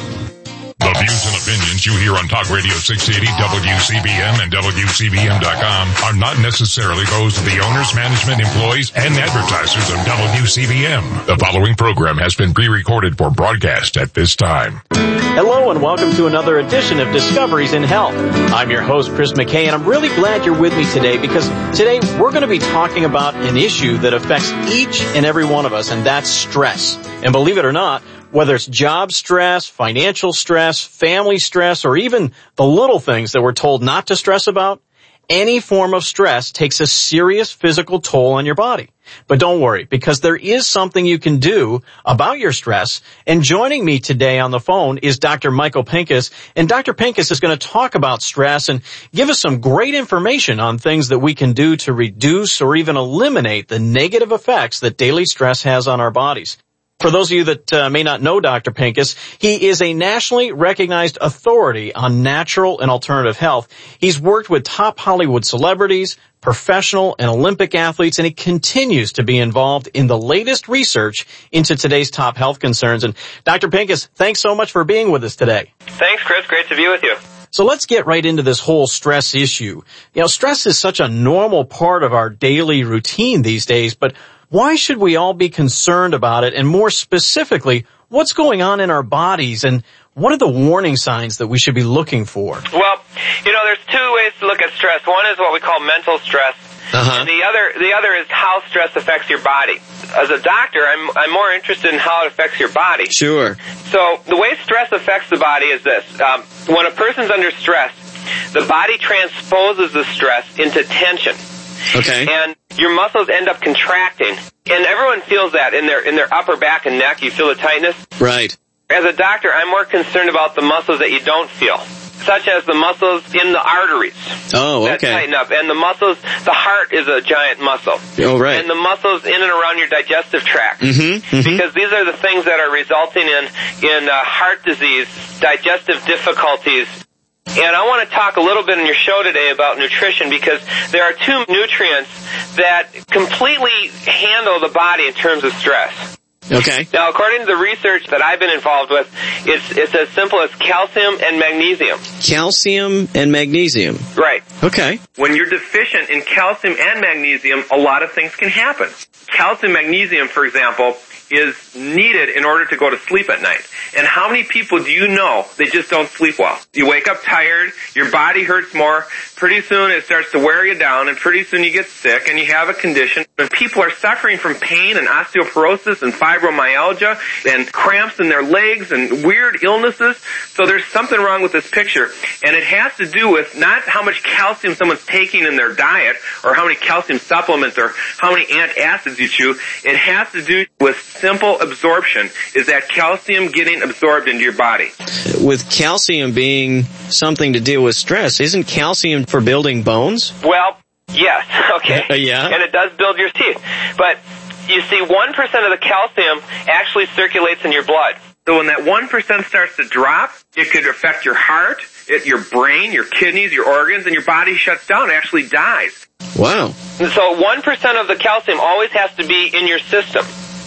The views and opinions you hear on Talk Radio six eighty W C B M and W C B M dot com are not necessarily those of the owners, management, employees, and advertisers of W C B M. The following program has been pre-recorded for broadcast at this time. Hello and welcome to another edition of Discoveries in Health. I'm your host, Chris McKay, and I'm really glad you're with me today because today we're going to be talking about an issue that affects each and every one of us, and that's stress. And believe it or not, whether it's job stress, financial stress, family stress, or even the little things that we're told not to stress about, any form of stress takes a serious physical toll on your body. But don't worry, because there is something you can do about your stress. And joining me today on the phone is Doctor Michael Pinkus. And Doctor Pinkus is going to talk about stress and give us some great information on things that we can do to reduce or even eliminate the negative effects that daily stress has on our bodies. For those of you that uh, may not know Doctor Pinkus, he is a nationally recognized authority on natural and alternative health. He's worked with top Hollywood celebrities, professional and Olympic athletes, and he continues to be involved in the latest research into today's top health concerns. And Doctor Pinkus, thanks so much for being with us today. Thanks, Chris. Great to be with you. So let's get right into this whole stress issue. You know, stress is such a normal part of our daily routine these days, but why should we all be concerned about it? And more specifically, what's going on in our bodies and what are the warning signs that we should be looking for? Well, you know, there's two ways to look at stress. One is what we call mental stress. Uh-huh. And the other, the other is how stress affects your body. As a doctor, I'm, I'm more interested in how it affects your body. Sure. So the way stress affects the body is this. Um, when a person's under stress, the body transposes the stress into tension. Okay. And your muscles end up contracting. And everyone feels that in their in their upper back and neck. You feel the tightness. Right. As a doctor, I'm more concerned about the muscles that you don't feel, such as the muscles in the arteries. Oh, okay. That tighten up. And the muscles, the heart is a giant muscle. Oh, right. And the muscles in and around your digestive tract. Mm-hmm, mm-hmm. Because these are the things that are resulting in, in uh, heart disease, digestive difficulties. And I want to talk a little bit in your show today about nutrition because there are two nutrients that completely handle the body in terms of stress. Okay. Now, according to the research that I've been involved with, it's, it's as simple as calcium and magnesium. Calcium and magnesium. Right. Okay. When you're deficient in calcium and magnesium, a lot of things can happen. Calcium, magnesium, for example, is needed in order to go to sleep at night. And how many people do you know that just don't sleep well? You wake up tired, your body hurts more, pretty soon it starts to wear you down, and pretty soon you get sick and you have a condition. And people are suffering from pain and osteoporosis and fibromyalgia and cramps in their legs and weird illnesses. So there's something wrong with this picture. And it has to do with not how much calcium someone's taking in their diet or how many calcium supplements or how many antacids you chew. It has to do with simple absorption. Is that calcium getting absorbed into your body? With calcium being something to deal with stress, isn't calcium for building bones? Well, yes, okay. Uh, yeah. And it does build your teeth. But you see, one percent of the calcium actually circulates in your blood. So when that one percent starts to drop, it could affect your heart, it, your brain, your kidneys, your organs, and your body shuts down, actually dies. Wow. And so one percent of the calcium always has to be in your system.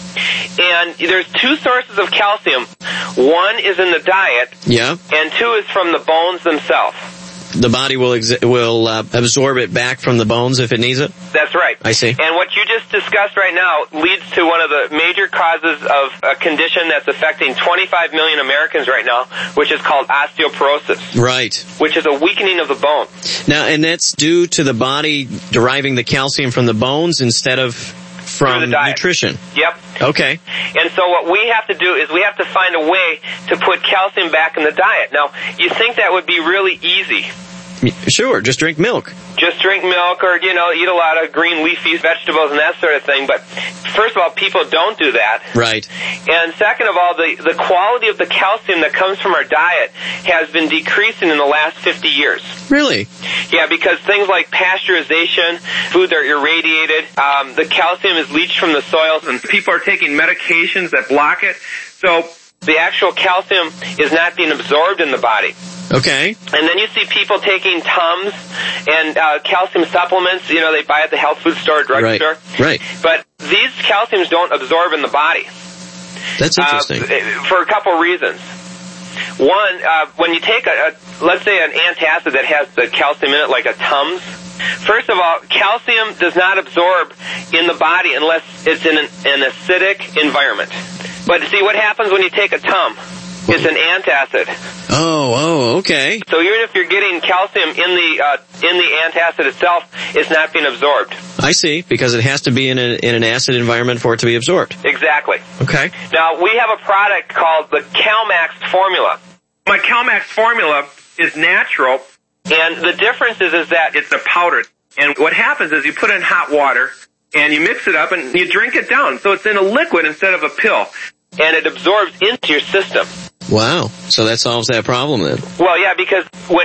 And there's two sources of calcium. One is in the diet. Yeah. And two is from the bones themselves. The body will ex- will uh, absorb it back from the bones if it needs it? That's right. I see. And what you just discussed right now leads to one of the major causes of a condition that's affecting twenty-five million Americans right now, which is called osteoporosis. Right. Which is a weakening of the bone. Now, and that's due to the body deriving the calcium from the bones instead of from nutrition. Yep. Okay. And so what we have to do is we have to find a way to put calcium back in the diet. Now, you think that would be really easy. Sure, just drink milk. Just drink milk or, you know, eat a lot of green leafy vegetables and that sort of thing. But first of all, people don't do that. Right. And second of all, the, the quality of the calcium that comes from our diet has been decreasing in the last fifty years. Really? Yeah, because things like pasteurization, food that are irradiated, um, the calcium is leached from the soils, and people are taking medications that block it. So the actual calcium is not being absorbed in the body. Okay. And then you see people taking Tums and uh, calcium supplements, you know, they buy at the health food store, drugstore. Right. Right. But these calciums don't absorb in the body. That's interesting. Uh, for a couple reasons. One, uh, when you take, a, a, let's say, an antacid that has the calcium in it, like a Tums, first of all, calcium does not absorb in the body unless it's in an, an acidic environment. But see, what happens when you take a Tum? It's an antacid. Oh, oh, okay. So even if you're getting calcium in the uh, in the antacid itself, it's not being absorbed. I see, because it has to be in, a, in an acid environment for it to be absorbed. Exactly. Okay. Now, we have a product called the CalMax formula. My CalMax formula is natural, and the difference is, is that it's a powder. And what happens is you put it in hot water, and you mix it up, and you drink it down. So it's in a liquid instead of a pill, and it absorbs into your system. Wow. So that solves that problem then. Well, yeah, because when